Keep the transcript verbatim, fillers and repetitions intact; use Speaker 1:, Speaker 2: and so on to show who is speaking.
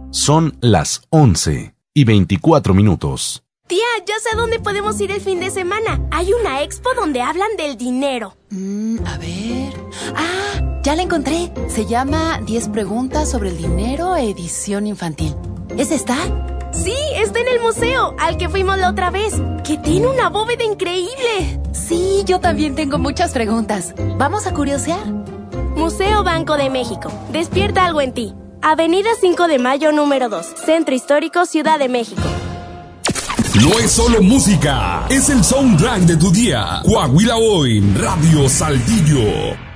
Speaker 1: Son las once y veinticuatro minutos.
Speaker 2: Tía, ya sé a dónde podemos ir el fin de semana. Hay una expo donde hablan del dinero.
Speaker 3: Mm, a ver... ¡Ah! Ya la encontré. Se llama diez preguntas sobre el dinero, edición infantil. ¿Esa está?
Speaker 2: Sí, está en el museo, al que fuimos la otra vez, que tiene una bóveda increíble.
Speaker 3: Sí, yo también tengo muchas preguntas. ¿Vamos a curiosear?
Speaker 2: Museo Banco de México. Despierta algo en ti. Avenida cinco de Mayo, número dos. Centro Histórico, Ciudad de México.
Speaker 4: No es solo música, es el soundtrack de tu día. Coahuila Hoy, Radio Saltillo.